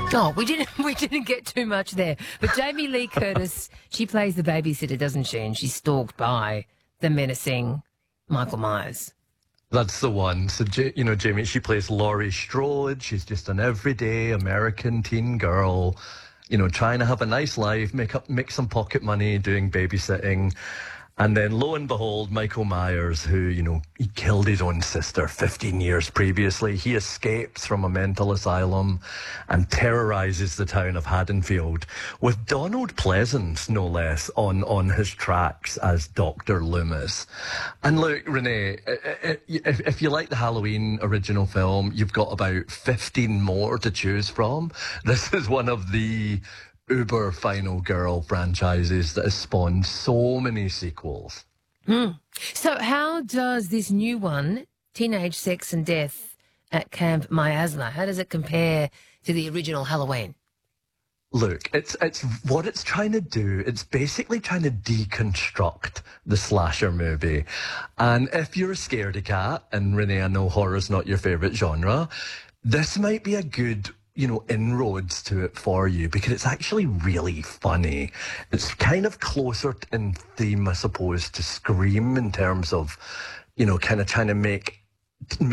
Oh, we didn't get too much there. But Jamie Lee Curtis, she plays the babysitter, doesn't she? And she's stalked by the menacing Michael Myers. That's the one. So, Jamie, she plays Laurie Strode. She's just an everyday American teen girl, trying to have a nice life, make some pocket money doing babysitting. And then, lo and behold, Michael Myers, who, he killed his own sister 15 years previously. He escapes from a mental asylum and terrorizes the town of Haddonfield with Donald Pleasance, no less, on his tracks as Dr. Loomis. And look, Renee, if you like the Halloween original film, you've got about 15 more to choose from. This is one of the uber Final Girl franchises that has spawned so many sequels. So how does this new one, Teenage Sex and Death at Camp Miasma, how does it compare to the original Halloween? Look, it's what it's trying to do. It's basically trying to deconstruct the slasher movie. And if you're a scaredy cat, and Renee, I know horror's not your favourite genre, this might be a good inroads to it for you, because it's actually really funny. It's kind of closer in theme, I suppose, to Scream in terms of, kind of trying to make